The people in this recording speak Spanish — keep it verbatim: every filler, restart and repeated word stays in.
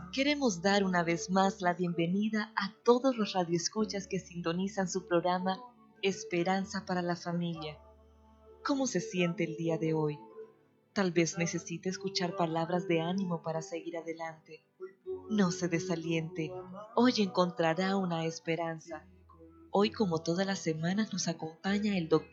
Queremos dar una vez más la bienvenida a todos los radioescuchas que sintonizan su programa Esperanza para la Familia. ¿Cómo se siente el día de hoy? Tal vez necesite escuchar palabras de ánimo para seguir adelante. No se desaliente, hoy encontrará una esperanza. Hoy, como todas las semanas, nos acompaña el doctor